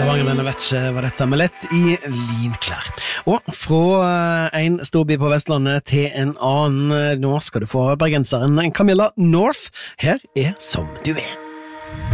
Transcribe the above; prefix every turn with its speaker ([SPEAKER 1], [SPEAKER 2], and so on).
[SPEAKER 1] Stavangervenner vet ikke hva dette med lett i linklær. Og fra en storby på Vestlandet til en annen, nå skal du få bergenseren Camilla North. Her er Som du er.